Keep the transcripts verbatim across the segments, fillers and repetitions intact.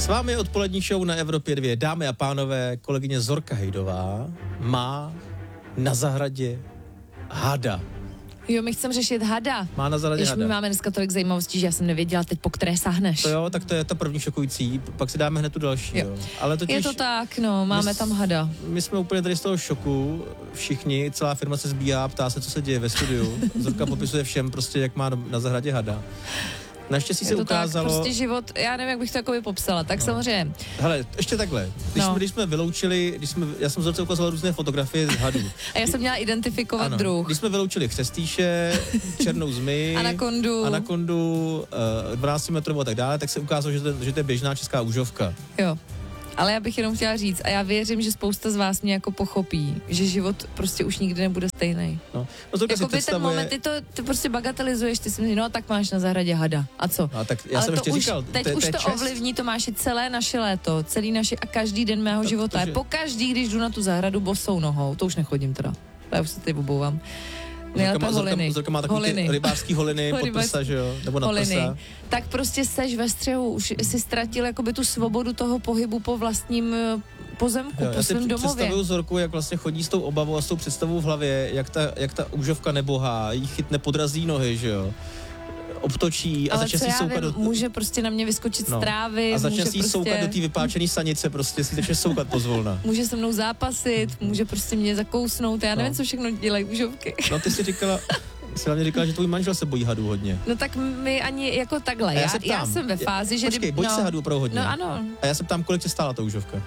S vámi odpolední show na Evropě dva. Dámy a pánové, kolegyně Zorka Hejdová má na zahradě hada. Jo, my chceme řešit hada. Má na zahradě Když hada. my máme dneska tolik zajímavostí, že já jsem nevěděla teď, po které sáhneš. To jo, tak to je ta první šokující, pak si dáme hned tu další. Jo. Jo. Ale totiž, Je to tak, no, máme my, tam hada. My jsme úplně tady z toho šoku, všichni, celá firma se zbíhá, ptá se, co se děje ve studiu. Zorka popisuje všem prostě, jak má na zahradě hada. Naštěstí se je to ukázalo... tak, prostě život, já nevím, jak bych to jakoby popsala, tak no. samozřejmě. Hele, ještě takhle, když, No. jsme, když jsme vyloučili, když jsme, já jsem Zorce ukazoval různé fotografie z hadů. A já jsem měla identifikovat Ano, druh. když jsme vyloučili chřestýše, černou zmy, Anakondu. anakondu, uh, dvanáct metrů a tak dále, tak se ukázalo, že to, že to je běžná česká užovka. Jo. Ale já bych jenom chtěla říct, a já věřím, že spousta z vás mě jako pochopí, že život prostě už nikdy nebude stejný. No, no Zorka si Jakoby ten představuje... moment, ty to ty prostě bagatelizuješ, ty si myslíš, no tak máš na zahradě hada. A co? No, tak já Ale jsem to ještě už, říkal, teď to, je- už to, je to čest. ovlivní Tomáši celé naše léto, celý naše a každý den mého To- života. protože- Po každý, když jdu na tu zahradu bosou nohou, to už nechodím teda. To já už se teď obouvám. Nejlépe Zorka má, Zorka, holiny. Zorka má takový Holiny. ty rybářský holiny pod Rybářský- prsa, že jo? Nebo na Holiny. prsa. Tak prostě seš ve střehu, už si ztratil jakoby tu svobodu toho pohybu po vlastním eh, pozemku, Jo, po já si svém domově. představuju Zorku, jak vlastně chodí s tou obavou a s tou představou v hlavě, jak ta, jak ta užovka nebohá, jí chytne, podrazí nohy, že jo? Obtočí a Ale začne co si já soukat vím, do... může prostě na mě vyskočit No. z trávy, A začne může si jí prostě... soukat do té vypáčené sanice, prostě si začne soukat pozvolna. Může se mnou zápasit, může prostě mě zakousnout, já nevím, No. co všechno dělají užovky. No ty si říkala, jsi hlavně říkala, že tvůj manžel se bojí hadů hodně. No tak my ani jako takhle, A já já, se já ptám, jsem ve fázi, že... Počkej, kdy- bojíš no, se hadů opravdu hodně? No ano. A já se ptám, kolik tě stála ta užovka?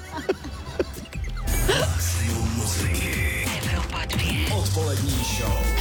Odpolední show.